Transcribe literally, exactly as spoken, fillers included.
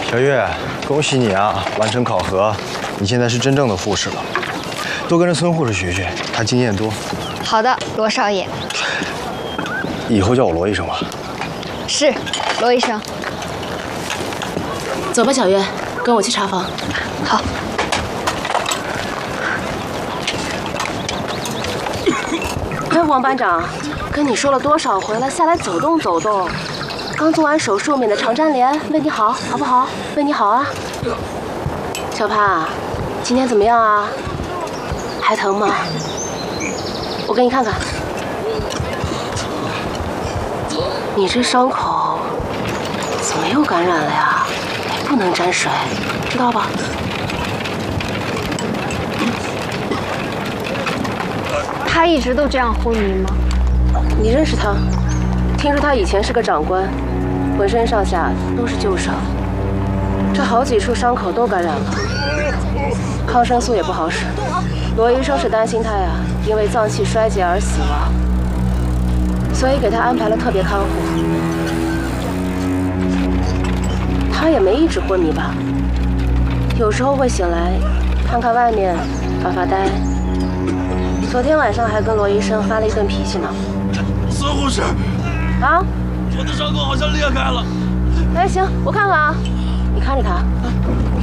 小月，恭喜你啊，完成考核，你现在是真正的护士了。多跟着孙护士学学，她经验多。 好的，罗少爷。 以后叫我罗医生吧。 是，罗医生。 走吧，小月，跟我去查房。 好。 哎，王班长，跟你说了多少回了，下来走动走动。刚做完手术，免得肠粘连，为你好，好不好？为你好啊。小潘，今天怎么样啊？还疼吗？我给你看看。你这伤口怎么又感染了呀？不能沾水，知道吧？ 他一直都这样昏迷吗？ 你认识他？听说他以前是个长官，浑身上下都是旧伤，这好几处伤口都感染了，抗生素也不好使。罗医生是担心他呀，因为脏器衰竭而死亡，所以给他安排了特别看护。他也没一直昏迷吧？有时候会醒来，看看外面，发发呆。昨天晚上还跟罗医生发了一顿脾气呢。 孙护士， 啊， 我的伤口好像裂开了。 哎，行，我看看啊，你看着他。